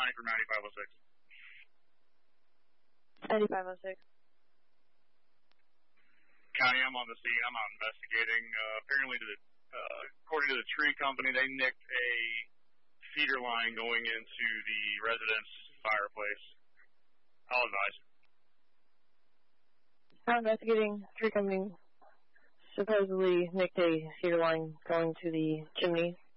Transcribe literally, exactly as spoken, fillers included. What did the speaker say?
County for ninety-five oh six. ninety-five oh six. County, I'm on the scene. I'm out investigating. Uh, apparently, to the, uh, according to the tree company, they nicked a feeder line going into the residence fireplace. I'll advise. I'm investigating. Tree company supposedly nicked a feeder line going to the chimney.